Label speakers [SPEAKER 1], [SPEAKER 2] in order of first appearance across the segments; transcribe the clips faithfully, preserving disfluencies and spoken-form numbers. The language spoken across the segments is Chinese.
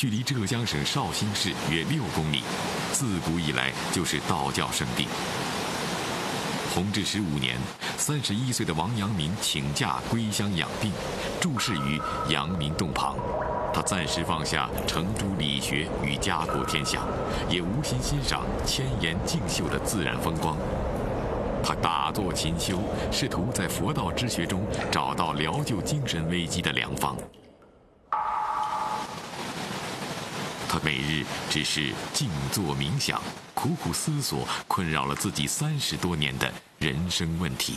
[SPEAKER 1] 距离浙江省绍兴市约六公里，自古以来就是道教圣地。弘治十五年，三十一岁的王阳明请假归乡养病，注释于阳明洞旁。他暂时放下程朱理学与家国天下，也无心欣赏千岩竞秀的自然风光。他打坐勤修，试图在佛道之学中找到疗救精神危机的良方。他每日只是静坐冥想，苦苦思索困扰了自己三十多年的人生问题。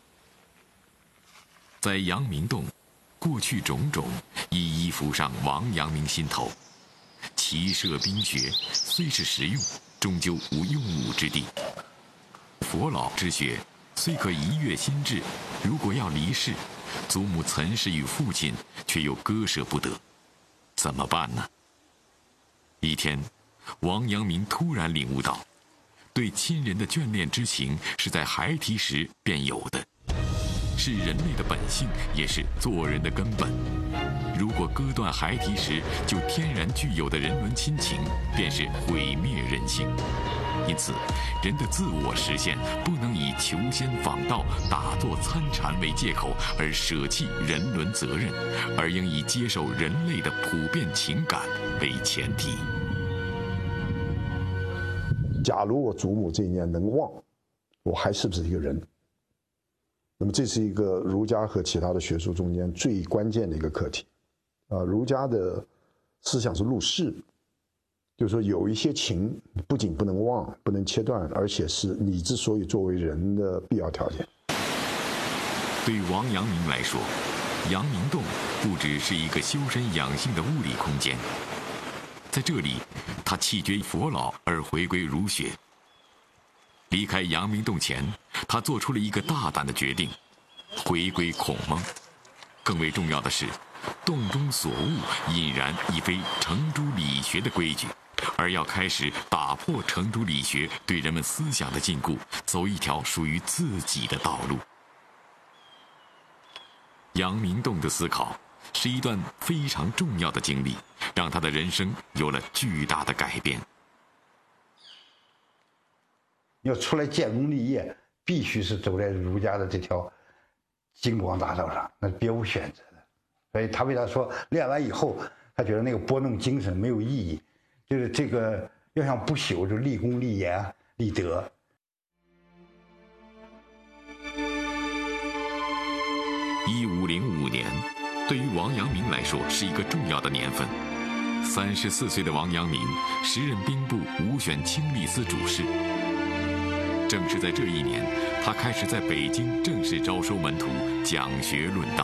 [SPEAKER 1] 在阳明洞，过去种种一一浮上王阳明心头。骑射兵学虽是实用，终究无用武之地。佛老之学虽可一悦心智，如果要离世，祖母岑氏与父亲却又割舍不得，怎么办呢？一天，王阳明突然领悟到，对亲人的眷恋之情是在孩提时便有的，是人类的本性，也是做人的根本。如果割断孩提时就天然具有的人伦亲情，便是毁灭人性。因此，人的自我实现不能以求仙访道、打坐参禅为借口而舍弃人伦责任，而应以接受人类的普遍情感为前提。
[SPEAKER 2] 假如我祖母这一念能忘，我还是不是一个人？那么这是一个儒家和其他的学术中间最关键的一个课题。啊、呃，儒家的思想是入世，就是说有一些情不仅不能忘，不能切断，而且是你之所以作为人的必要条件。
[SPEAKER 1] 对王阳明来说，阳明洞不只是一个修身养性的物理空间，在这里，他弃绝佛老而回归儒学。离开阳明洞前，他做出了一个大胆的决定，回归孔孟。更为重要的是，洞中所悟隐然已非程朱理学的规矩，而要开始打破程朱理学对人们思想的禁锢，走一条属于自己的道路。阳明洞的思考是一段非常重要的经历，让他的人生有了巨大的改变。
[SPEAKER 3] 要出来建功立业，必须是走在儒家的这条金光大道上，那别无选择的。所以他为他说，练完以后，他觉得那个拨弄精神没有意义，就是这个要想不朽，就立功立言立德。
[SPEAKER 1] 一五零五年，对于王阳明来说是一个重要的年份。三十四岁的王阳明时任兵部武选清吏司主事。正是在这一年，他开始在北京正式招收门徒，讲学论道。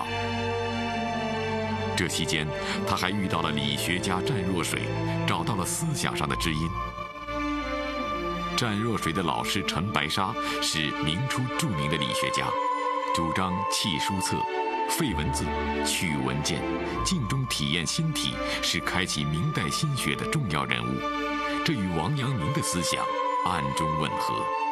[SPEAKER 1] 这期间，他还遇到了理学家湛若水，找到了思想上的知音。湛若水的老师陈白沙是明初著名的理学家，主张弃书册、废文字、取文件，静中体验心体，是开启明代心学的重要人物。这与王阳明的思想暗中吻合。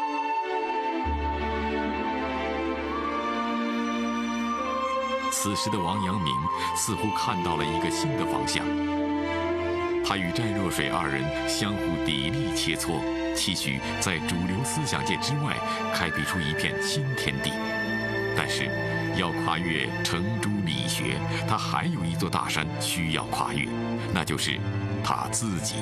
[SPEAKER 1] 此时的王阳明似乎看到了一个新的方向，他与湛若水二人相互砥砺切磋，期许在主流思想界之外开辟出一片新天地。但是，要跨越程朱理学，他还有一座大山需要跨越，那就是他自己。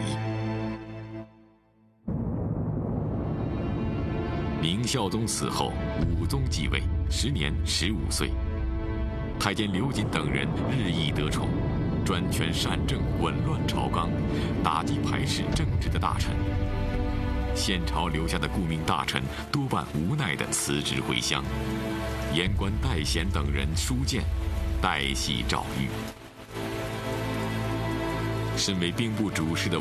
[SPEAKER 1] 明孝宗死后，武宗继位，时年十五岁。太监刘瑾等人日益得宠，专权擅政，紊乱朝纲，打击排斥政治的大臣。先朝留下的顾命大臣多半无奈地辞职回乡。言官戴贤等人书谏，代系诏谕。身为兵部主事的